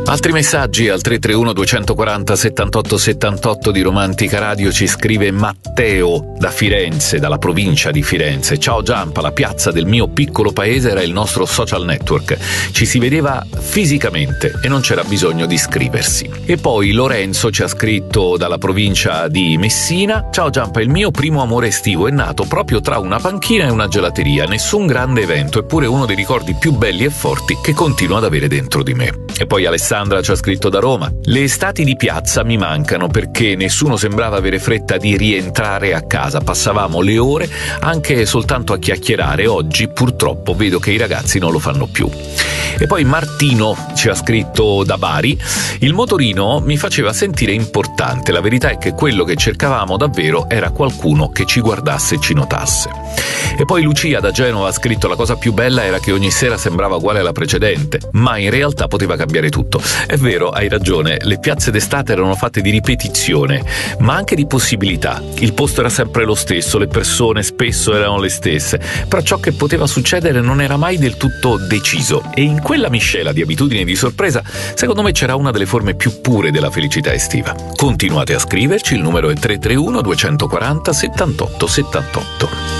Altri messaggi al 331 240 78 78 di Romantica Radio. Ci scrive Matteo da Firenze, dalla provincia di Firenze. Ciao Giampa, la piazza del mio piccolo paese era il nostro social network. Ci si vedeva fisicamente e non c'era bisogno di scriversi. E poi Lorenzo ci ha scritto dalla provincia di Messina. Ciao Giampa, il mio primo amore estivo è nato proprio tra una panchina e una gelateria. Nessun grande evento, eppure uno dei ricordi più belli e forti che continuo ad avere dentro di me. E poi Alessandra ci ha scritto da Roma. Le estati di piazza mi mancano perché nessuno sembrava avere fretta di rientrare a casa. Passavamo le ore anche soltanto a chiacchierare. Oggi purtroppo vedo che i ragazzi non lo fanno più. E poi Martino ci ha scritto da Bari. Il motorino mi faceva sentire importante. La verità è che quello che cercavamo davvero era qualcuno che ci guardasse e ci notasse. E poi Lucia da Genova ha scritto: la cosa più bella era che ogni sera sembrava uguale alla precedente, ma in realtà poteva cambiare tutto. È vero, hai ragione, le piazze d'estate erano fatte di ripetizione, ma anche di possibilità. Il posto era sempre lo stesso, le persone spesso erano le stesse, però ciò che poteva succedere non era mai del tutto deciso. E in quella miscela di abitudini e di sorpresa, secondo me c'era una delle forme più pure della felicità estiva. Continuate a scriverci, il numero è 331 240 78 78.